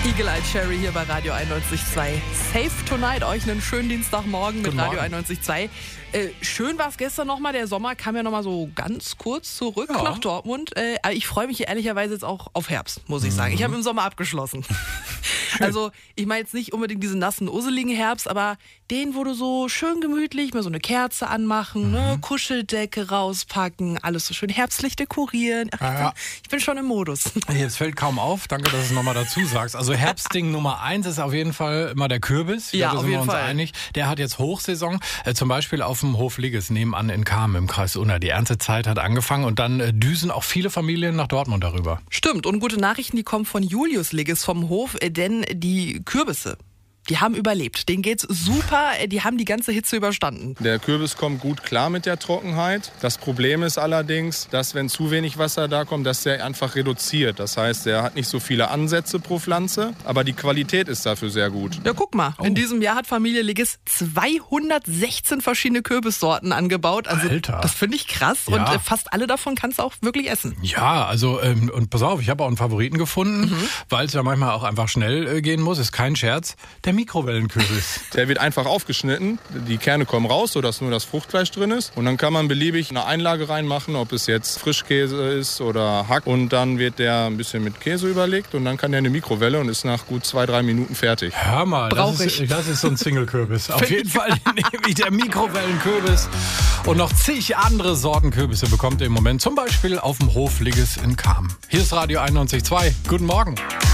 Eagle Eye Cherry hier bei Radio 91.2. Safe Tonight, euch einen schönen Dienstagmorgen mit Radio 91.2. Schön war es gestern nochmal, der Sommer kam ja nochmal so ganz kurz zurück nach Dortmund. Aber ich freue mich hier ehrlicherweise jetzt auch auf Herbst, muss ich sagen. Ich habe im Sommer abgeschlossen. Also ich meine jetzt nicht unbedingt diesen nassen, usseligen Herbst, aber den, wo du so schön gemütlich mal so eine Kerze anmachen, ne, Kuscheldecke rauspacken, alles so schön herbstlich dekorieren. Ach, ich bin schon im Modus. Jetzt fällt kaum auf, danke, dass du es nochmal dazu sagst. Also Herbstding Nummer 1 ist auf jeden Fall immer der Kürbis. Ja, da sind wir uns einig. Der hat jetzt Hochsaison, zum Beispiel auf dem Hof Ligges nebenan in Cham im Kreis Unna. Die Erntezeit hat angefangen und dann düsen auch viele Familien nach Dortmund darüber. Stimmt, und gute Nachrichten, die kommen von Julius Ligges vom Hof, denn die Kürbisse, die haben überlebt. Denen geht's super, die haben die ganze Hitze überstanden. Der Kürbis kommt gut klar mit der Trockenheit. Das Problem ist allerdings, dass wenn zu wenig Wasser da kommt, dass der einfach reduziert. Das heißt, der hat nicht so viele Ansätze pro Pflanze, aber die Qualität ist dafür sehr gut. Ja, guck mal, in diesem Jahr hat Familie Ligges 216 verschiedene Kürbissorten angebaut. Also, Alter. Das finde ich krass und fast alle davon kannst du auch wirklich essen. Ja, also und pass auf, ich habe auch einen Favoriten gefunden, weil es ja manchmal auch einfach schnell gehen muss, ist kein Scherz. Der Mikrowellenkürbis. Der wird einfach aufgeschnitten, die Kerne kommen raus, sodass nur das Fruchtfleisch drin ist. Und dann kann man beliebig eine Einlage reinmachen, ob es jetzt Frischkäse ist oder Hack. Und dann wird der ein bisschen mit Käse überlegt und dann kann der in die Mikrowelle und ist nach gut 2-3 Minuten fertig. Hör mal, das ist so ein Single-Kürbis. Auf jeden Fall nehme ich der Mikrowellenkürbis. Und noch zig andere Sorten Kürbisse bekommt ihr im Moment, zum Beispiel auf dem Hof Ligges in Cham. Hier ist Radio 91.2. Guten Morgen.